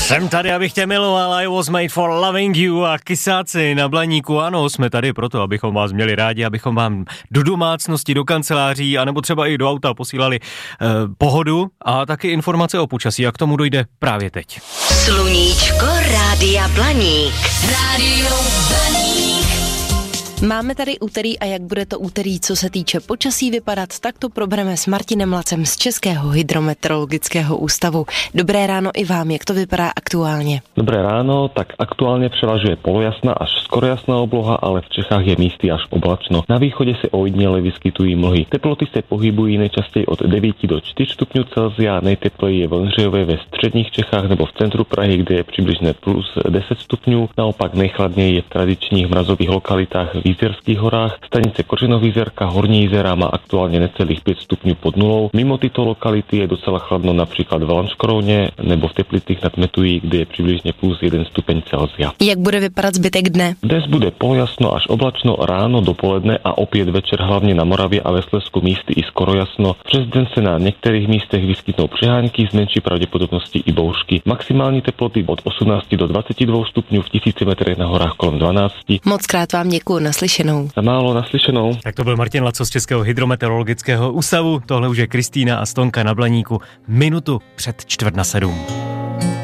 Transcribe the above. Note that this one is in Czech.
Jsem tady, abych tě miloval, I was made for loving you a Kysáci na Blaníku. Ano, jsme tady proto, abychom vás měli rádi, abychom vám do domácnosti, do kanceláří, anebo třeba i do auta posílali pohodu a taky informace o počasí. A k tomu dojde právě teď. Sluníčko Rádia Blaník. Rádio Blaník. Máme tady úterý a jak bude to úterý, co se týče počasí vypadat, tak to probereme s Martinem Lacem z Českého hydrometeorologického ústavu. Dobré ráno i vám, jak to vypadá aktuálně? Dobré ráno, tak aktuálně převažuje polojasná až skoro jasná obloha, ale v Čechách je místy až oblačno. Na východě se ojedněle vyskytují mlhy. Teploty se pohybují nejčastěji od 9 do 4 stupňů Celsia, nejtepleji je v Ondřejově ve středních Čechách nebo v centru Prahy, kde je přibližně plus 10 stupňů. Naopak nejchladněji je v tradičních mrazových lokalitách v Jizerských horách. Stanice Kořenovýzerka, Horní Jizera má aktuálně necelých 5 stupňů pod nulou. Mimo tyto lokality je docela chladno například v Lanškroně nebo v Teplicích nad Metují, kde je přibližně plus 1 stupeň Celsia. Jak bude vypadat zbytek dne? Dnes bude polojasno až oblačno ráno, dopoledne a opět večer hlavně na Moravě a ve Slezsku místy i skoro jasno. Přes den se na některých místech vyskytnou přehánky, s menší pravděpodobností i bouřky. Maximální teploty od 18 do 22 stupňů, v 1000 metrech na horách kolem 12. Mockrát vám děkuju, naslyšenou. Za málo, naslyšenou. Tak to byl Martin Laco z Českého hydrometeorologického ústavu. Tohle už je Kristýna a Stonka na Blaníku. Minutu před 6:45.